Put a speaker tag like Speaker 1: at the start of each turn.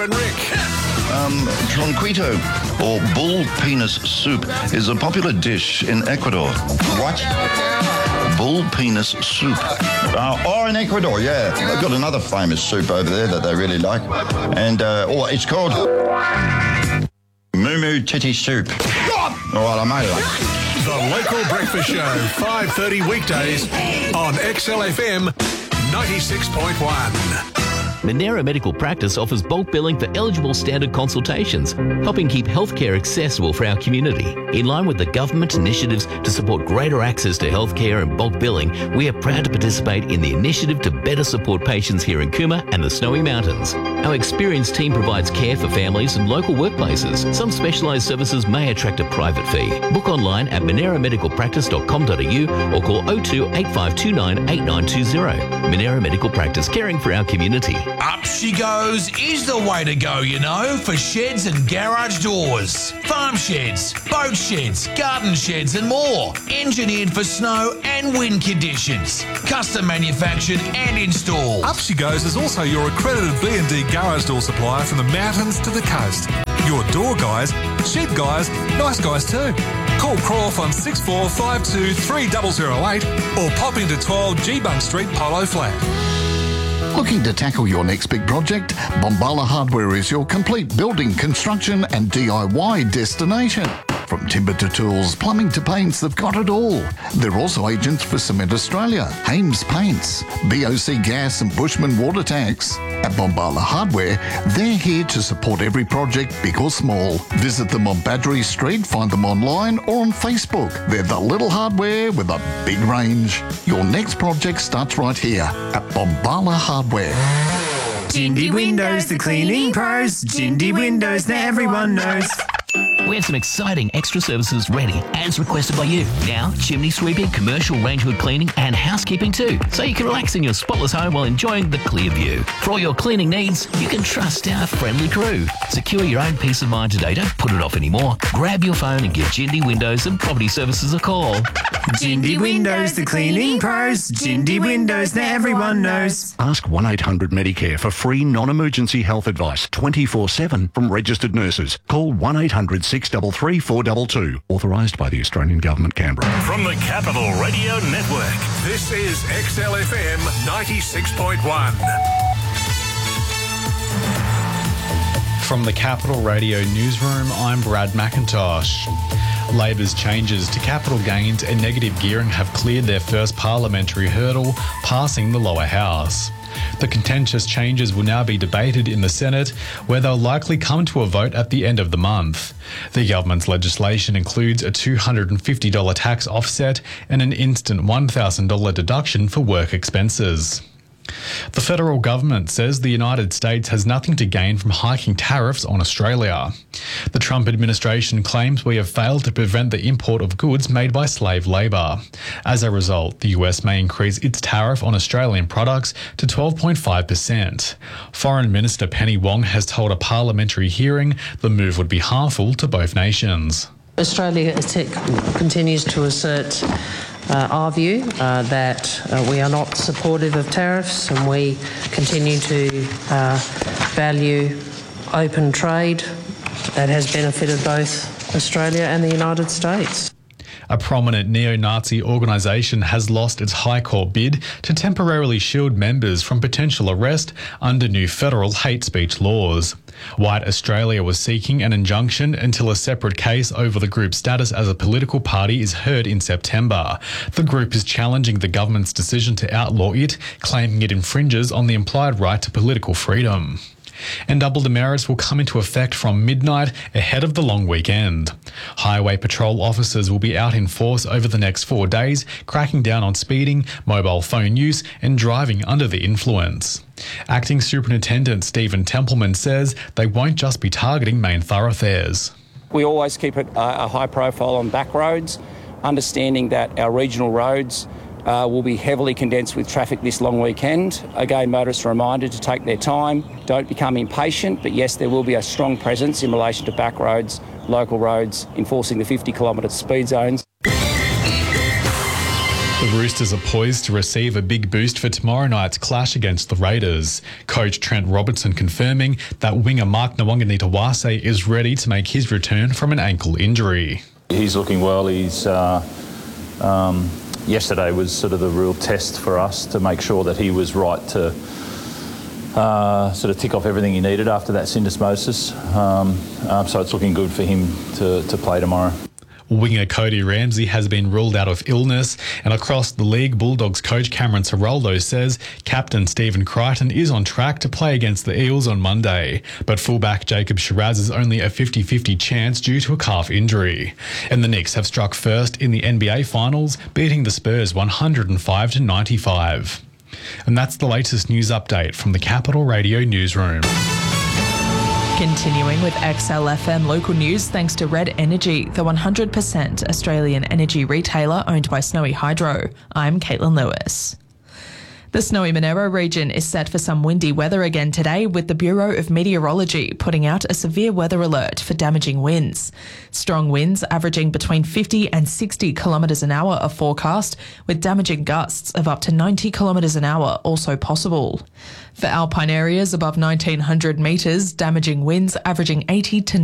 Speaker 1: and Rick.
Speaker 2: Tronquito, or bull penis soup, is a popular dish in Ecuador. What? Bull penis soup. Or in Ecuador, yeah. They've got another famous soup over there that they really like. And, it's called Moo Titty Soup. All right, I made it.
Speaker 1: The Local Breakfast Show, 5:30 weekdays on XLFM 96.1.
Speaker 3: Monera Medical Practice offers bulk billing for eligible standard consultations, helping keep healthcare accessible for our community. In line with the government initiatives to support greater access to healthcare and bulk billing, we are proud to participate in the initiative to better support patients here in Cooma and the Snowy Mountains. Our experienced team provides care for families and local workplaces. Some specialised services may attract a private fee. Book online at moneramedicalpractice.com.au or call 02 8529 8920. Monera Medical Practice, caring for our community.
Speaker 4: Up She Goes is the way to go, you know, for sheds and garage doors. Farm sheds, boat sheds, garden sheds and more. Engineered for snow and wind conditions. Custom manufactured and installed.
Speaker 1: Up She Goes is also your accredited B&D garage door supplier from the mountains to the coast. Your door guys, sheep guys, nice guys too. Call Croft on 6452 3008 or pop into 12 G-Bunk Street, Polo Flat.
Speaker 5: Looking to tackle your next big project? Bombala Hardware is your complete building, construction and DIY destination. From timber to tools, plumbing to paints, they've got it all. They're also agents for Cement Australia, Hames Paints, BOC Gas and Bushman Water Tanks. At Bombala Hardware, they're here to support every project, big or small. Visit them on Badgery Street, find them online or on Facebook. They're the little hardware with a big range. Your next project starts right here at Bombala Hardware.
Speaker 6: Jindy Windows, the cleaning pros. Jindy Windows that everyone knows.
Speaker 3: We have some exciting extra services ready as requested by you. Now, chimney sweeping, commercial range hood cleaning and housekeeping too. So you can relax in your spotless home while enjoying the clear view. For all your cleaning needs, you can trust our friendly crew. Secure your own peace of mind today. Don't put it off anymore. Grab your phone and give Jindy Windows and Property Services a call.
Speaker 6: Jindy Windows, the cleaning pros. Jindy Windows that everyone knows.
Speaker 7: Ask 1-800-MEDICARE for free non-emergency health advice 24/7 from registered nurses. Call 1-800-633-422. Authorised by the Australian Government, Canberra.
Speaker 1: From the Capital Radio Network, this is XLFM 96.1.
Speaker 8: From the Capital Radio Newsroom, I'm Brad McIntosh. Labor's changes to capital gains and negative gearing have cleared their first parliamentary hurdle, passing the lower house. The contentious changes will now be debated in the Senate, where they'll likely come to a vote at the end of the month. The government's legislation includes a $250 tax offset and an instant $1,000 deduction for work expenses. The federal government says the United States has nothing to gain from hiking tariffs on Australia. The Trump administration claims we have failed to prevent the import of goods made by slave labour. As a result, the US may increase its tariff on Australian products to 12.5%. Foreign Minister Penny Wong has told a parliamentary hearing the move would be harmful to both nations.
Speaker 9: Australia continues to assert our view that we are not supportive of tariffs, and we continue to value open trade that has benefited both Australia and the United States.
Speaker 8: A prominent neo-Nazi organisation has lost its High Court bid to temporarily shield members from potential arrest under new federal hate speech laws. White Australia was seeking an injunction until a separate case over the group's status as a political party is heard in September. The group is challenging the government's decision to outlaw it, claiming it infringes on the implied right to political freedom. And double demerits will come into effect from midnight ahead of the long weekend. Highway patrol officers will be out in force over the next 4 days, cracking down on speeding, mobile phone use and driving under the influence. Acting Superintendent Stephen Templeman says they won't just be targeting main thoroughfares.
Speaker 10: We always keep it a high profile on back roads, understanding that our regional roads will be heavily condensed with traffic this long weekend. Again, motorists are reminded to take their time, don't become impatient, but yes, there will be a strong presence in relation to back roads, local roads, enforcing the 50 kilometre speed zones.
Speaker 8: The Roosters are poised to receive a big boost for tomorrow night's clash against the Raiders. Coach Trent Robertson confirming that winger Mark Nwanganitawase is ready to make his return from an ankle injury.
Speaker 11: He's looking well. He's yesterday was sort of the real test for us to make sure that he was right to sort of tick off everything he needed after that syndesmosis. So it's looking good for him to play tomorrow.
Speaker 8: Winger Cody Ramsey has been ruled out of illness, and across the league, Bulldogs coach Cameron Ciraldo says captain Stephen Crichton is on track to play against the Eels on Monday, but fullback Jacob Shiraz is only a 50-50 chance due to a calf injury. And the Knicks have struck first in the NBA Finals, beating the Spurs 105-95. And that's the latest news update from the Capital Radio newsroom.
Speaker 12: Continuing with XLFM local news thanks to Red Energy, the 100% Australian energy retailer owned by Snowy Hydro. I'm Caitlin Lewis. The Snowy Monaro region is set for some windy weather again today, with the Bureau of Meteorology putting out a severe weather alert for damaging winds. Strong winds averaging between 50 and 60 kilometres an hour are forecast, with damaging gusts of up to 90 kilometres an hour also possible. For alpine areas above 1,900 metres, damaging winds averaging 80 to